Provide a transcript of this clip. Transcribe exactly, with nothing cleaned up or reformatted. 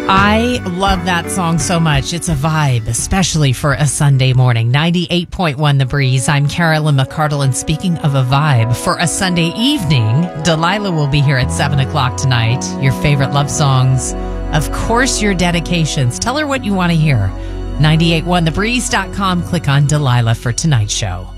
I love that song so much. It's a vibe, especially for a Sunday morning. ninety-eight point one The Breeze. I'm Carolyn McCardle, and speaking of a vibe, for a Sunday evening, Delilah will be here at seven o'clock tonight. Your favorite love songs. Of course, your dedications. Tell her what you want to hear. nine eight one the breeze dot com. Click on Delilah for tonight's show.